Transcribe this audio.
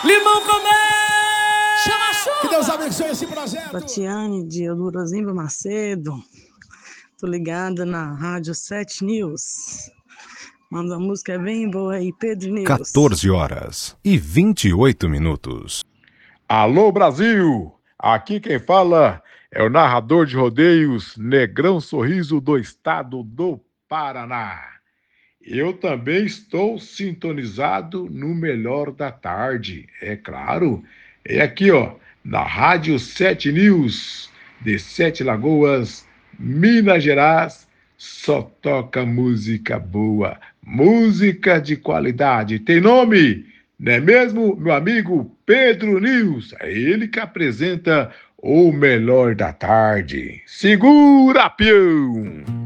Limão com mel! Chama a chuva! Que Deus abençoe esse projeto. Tatiane de Eudorozinho Macedo. Tô ligada na Rádio 7 News. Manda uma música bem boa aí, Pedro News. 14h28. Alô, Brasil! Aqui quem fala é o narrador de rodeios Negrão Sorriso do estado do Paraná. Eu também estou sintonizado no Melhor da Tarde, é claro. É aqui, ó, na Rádio 7 News, de Sete Lagoas, Minas Gerais. Só toca música boa, música de qualidade. Tem nome, não é mesmo, meu amigo Pedro News? É ele que apresenta o Melhor da Tarde. Segura, peão!